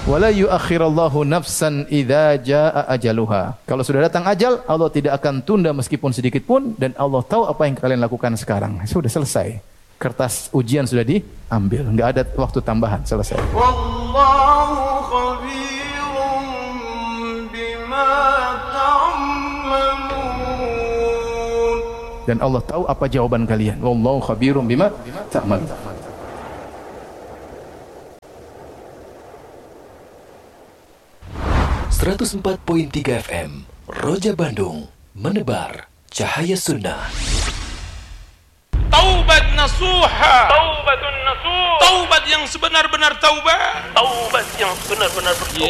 Wala yuakhirallahu nafsan idza jaa ajaluha. Kalau sudah datang ajal, Allah tidak akan tunda meskipun sedikit pun, dan Allah tahu apa yang kalian lakukan sekarang. Sudah selesai. Kertas ujian sudah diambil, enggak ada waktu tambahan, selesai. Wallahu khabirum bima ta'malun. Dan Allah tahu apa jawaban kalian. Wallahu khabirum bima ta'malun. 104.3 FM Roja Bandung, menebar cahaya sunnah. Taubat nasuha. Taubatun nasuh. Taubat yang sebenar-benar taubat. Taubat yang sebenar-benar bertobat.